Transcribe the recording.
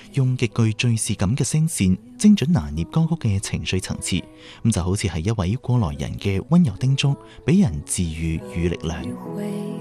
用極具敘事感嘅聲線，精準拿捏歌曲嘅情緒層次，咁就好似係一位過來人嘅溫柔叮囑，俾人治愈與力量。